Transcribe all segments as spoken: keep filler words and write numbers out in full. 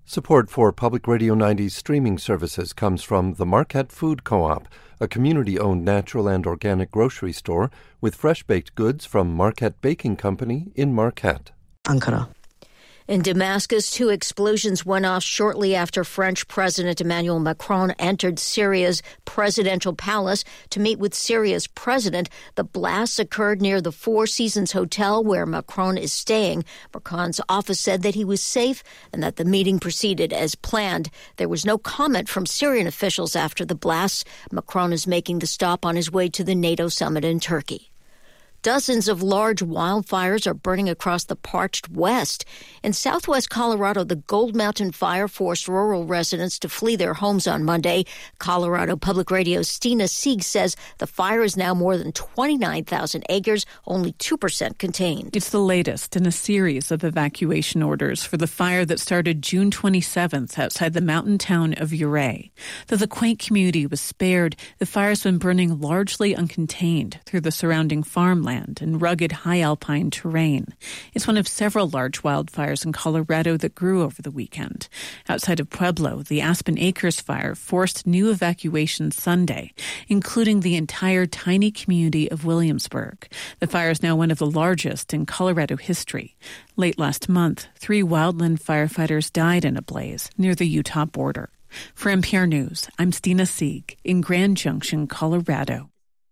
Support for Public Radio ninety's streaming services comes from the Marquette Food Co-op, a community-owned natural and organic grocery store with fresh-baked goods from Marquette Baking Company in Marquette. Ankara. In Damascus, two explosions went off shortly after French President Emmanuel Macron entered Syria's presidential palace to meet with Syria's president. The blasts occurred near the Four Seasons Hotel where Macron is staying. Macron's office said that he was safe and that the meeting proceeded as planned. There was no comment from Syrian officials after the blasts. Macron is making the stop on his way to the NATO summit in Turkey. Dozens of large wildfires are burning across the parched West. In southwest Colorado, the Gold Mountain Fire forced rural residents to flee their homes on Monday. Colorado Public Radio's Stina Sieg says the fire is now more than twenty-nine thousand acres, only two percent contained. It's the latest in a series of evacuation orders for the fire that started June twenty-seventh outside the mountain town of Ouray. Though the quaint community was spared, the fire's been burning largely uncontained through the surrounding farmland and rugged high alpine terrain. It's one of several large wildfires in Colorado that grew over the weekend. Outside of Pueblo, the Aspen Acres fire forced new evacuations Sunday, including the entire tiny community of Williamsburg. The fire is now one of the largest in Colorado history. Late last month, three wildland firefighters died in a blaze near the Utah border. For N P R News, I'm Stina Sieg in Grand Junction, Colorado.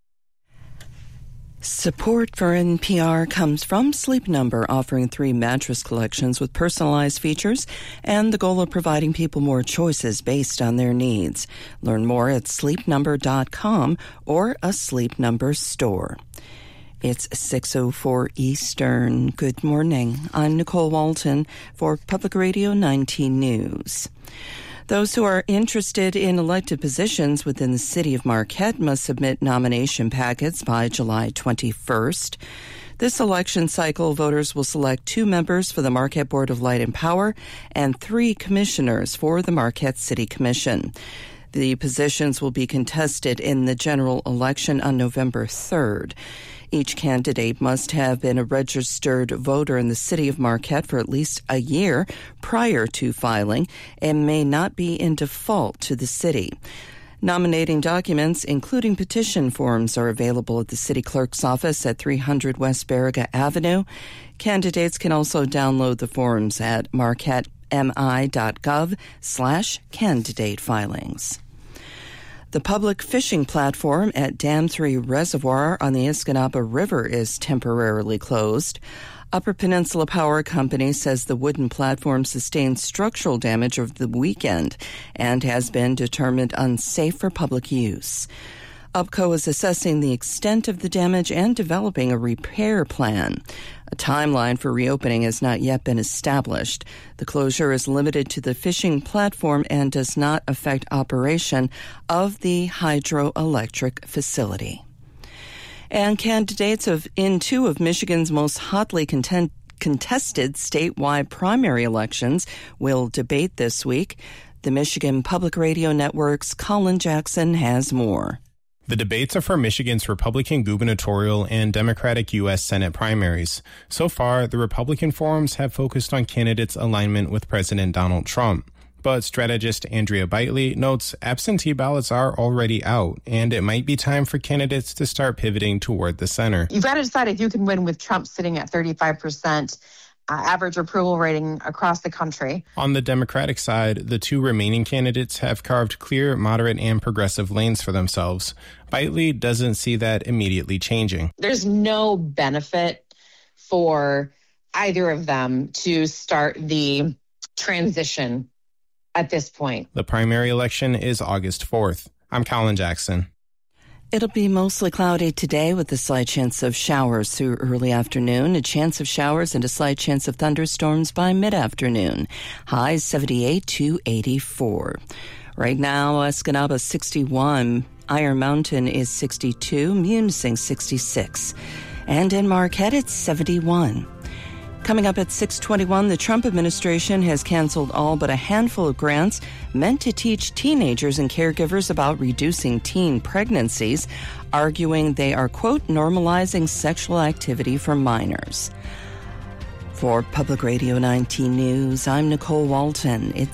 Support for N P R comes from Sleep Number, offering three mattress collections with personalized features and the goal of providing people more choices based on their needs. Learn more at sleep number dot com or a Sleep Number store. It's six oh four Eastern. Good morning. I'm Nicole Walton for Public Radio nineteen News. Those who are interested in elected positions within the city of Marquette must submit nomination packets by July twenty-first. This election cycle, voters will select two members for the Marquette Board of Light and Power and three commissioners for the Marquette City Commission. The positions will be contested in the general election on November third. Each candidate must have been a registered voter in the city of Marquette for at least a year prior to filing and may not be in default to the city. Nominating documents, including petition forms, are available at the city clerk's office at three hundred West Baraga Avenue. Candidates can also download the forms at marquettemi.gov slash candidate filings. The public fishing platform at Dam three Reservoir on the Escanaba River is temporarily closed. Upper Peninsula Power Company says the wooden platform sustained structural damage over the weekend and has been determined unsafe for public use. UPCO is assessing the extent of the damage and developing a repair plan. A timeline for reopening has not yet been established. The closure is limited to the fishing platform and does not affect operation of the hydroelectric facility. And candidates of in two of Michigan's most hotly content, contested statewide primary elections will debate this week. The Michigan Public Radio Network's Colin Jackson has more. The debates are for Michigan's Republican gubernatorial and Democratic U S Senate primaries. So far, the Republican forums have focused on candidates' alignment with President Donald Trump. But strategist Andrea Bitely notes absentee ballots are already out, and it might be time for candidates to start pivoting toward the center. You've got to decide if you can win with Trump sitting at thirty-five percent. Uh, average approval rating across the country. On the Democratic side, the two remaining candidates have carved clear, moderate, and progressive lanes for themselves. Bitely doesn't see that immediately changing. There's no benefit for either of them to start the transition at this point. The primary election is August fourth. I'm Colin Jackson. It'll be mostly cloudy today with a slight chance of showers through early afternoon, a chance of showers and a slight chance of thunderstorms by mid-afternoon. Highs seventy-eight to eighty-four. Right now, Escanaba sixty-one, Iron Mountain is sixty-two, Munising sixty-six. And in Marquette, it's seventy-one. Coming up at six twenty-one, the Trump administration has canceled all but a handful of grants meant to teach teenagers and caregivers about reducing teen pregnancies, arguing they are, quote, normalizing sexual activity for minors. For Public Radio nineteen News, I'm Nicole Walton. It's